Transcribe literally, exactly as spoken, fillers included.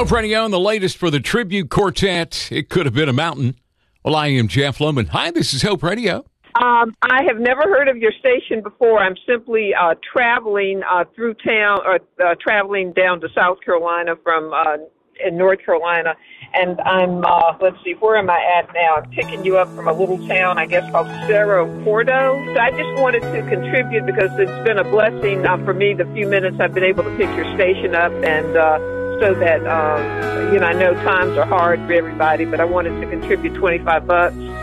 Hope Radio and the latest for the Tribute Quartet. It could have been a mountain. Well, I am Jeff Loman. Hi, this is Hope Radio. Um, I have never heard of your station before. I'm simply uh, traveling uh, through town, or uh, traveling down to South Carolina from uh, in North Carolina, and I'm uh, let's see, where am I at now? I'm picking you up from a little town, I guess, called Cerro Gordo. So I just wanted to contribute because it's been a blessing uh, for me. The few minutes I've been able to pick your station up, and uh, so that um, you know, I know times are hard for everybody, but I wanted to contribute twenty-five bucks.